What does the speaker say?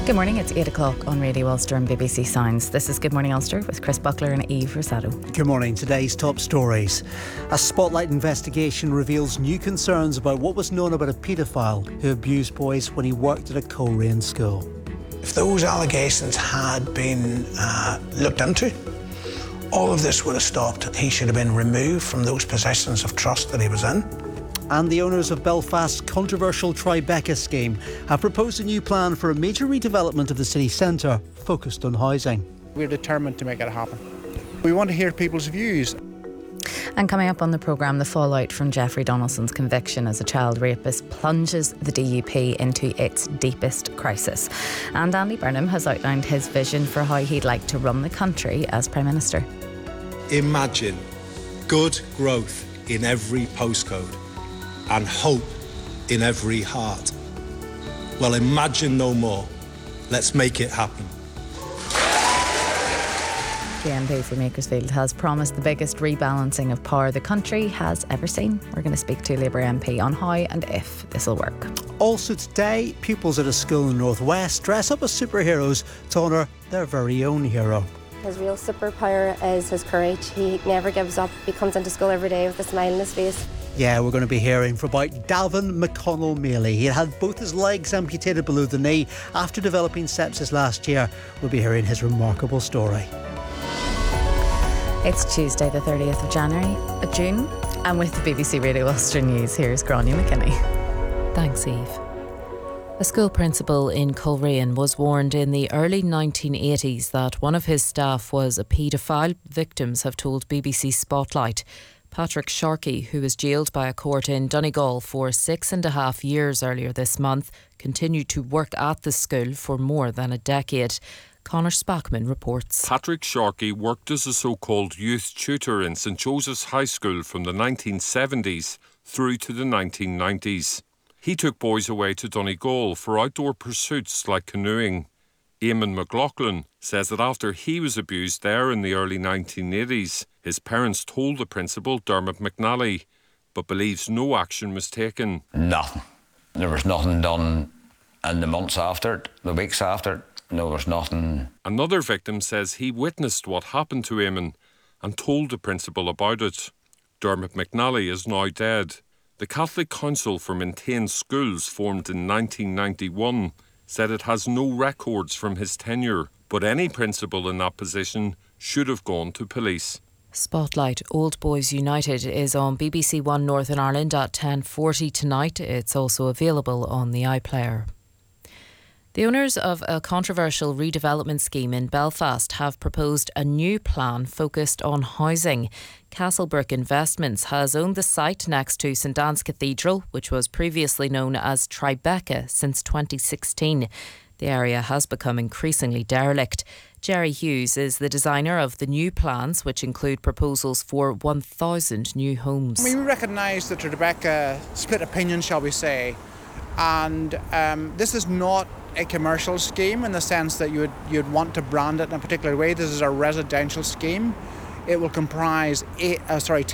Good morning, it's 8 o'clock on Radio Ulster and BBC Sounds. This is Good Morning Ulster with Chris Buckler and Eve Rosado. Good morning. Today's top stories. A Spotlight investigation reveals new concerns about what was known about a paedophile who abused boys when he worked at a Coleraine school. If those allegations had been looked into, all of this would have stopped. He should have been removed from those positions of trust that he was in. And the owners of Belfast's controversial Tribeca scheme have proposed a new plan for a major redevelopment of the city centre focused on housing. We're determined to make it happen. We want to hear people's views. And coming up on the programme, the fallout from Jeffrey Donaldson's conviction as a child rapist plunges the DUP into its deepest crisis. And Andy Burnham has outlined his vision for how he'd like to run the country as Prime Minister. Imagine good growth in every postcode and hope in every heart. Well, imagine no more. Let's make it happen. The MP for Makersfield has promised the biggest rebalancing of power the country has ever seen. We're going to speak to Labour MP on how and if this will work. Also today, pupils at a school in the Northwest dress up as superheroes to honour their very own hero. His real superpower is his courage. He never gives up. He comes into school every day with a smile on his face. Yeah, we're going to be hearing from about Dalvin McConnell-Maley. He had both his legs amputated below the knee after developing sepsis last year. We'll be hearing his remarkable story. It's Tuesday the 30th of June, and with the BBC Radio Ulster News, here's Gráinne McKinney. Thanks, Eve. A school principal in Coleraine was warned in the early 1980s that one of his staff was a paedophile. Victims have told BBC Spotlight. Patrick Sharkey, who was jailed by a court in Donegal for 6.5 years earlier this month, continued to work at the school for more than a decade. Conor Spackman reports. Patrick Sharkey worked as a so-called youth tutor in St Joseph's High School from the 1970s through to the 1990s. He took boys away to Donegal for outdoor pursuits like canoeing. Eamon McLaughlin says that after he was abused there in the early 1980s, his parents told the principal, Dermot McNally, but believes no action was taken. Nothing. There was nothing done in the months after it, the weeks after it. There was nothing. Another victim says he witnessed what happened to Eamon and told the principal about it. Dermot McNally is now dead. The Catholic Council for Maintained Schools, formed in 1991, said it has no records from his tenure, but any principal in that position should have gone to police. Spotlight Old Boys United is on BBC One Northern Ireland at 10:40 tonight. It's also available on the iPlayer. The owners of a controversial redevelopment scheme in Belfast have proposed a new plan focused on housing. Castlebrook Investments has owned the site next to St Anne's Cathedral, which was previously known as Tribeca, since 2016. The area has become increasingly derelict. Jerry Hughes is the designer of the new plans, which include proposals for 1,000 new homes. We recognise the Tribeca split opinion, shall we say, and this is not a commercial scheme in the sense that you'd want to brand it in a particular way. This is a residential scheme. It will comprise 10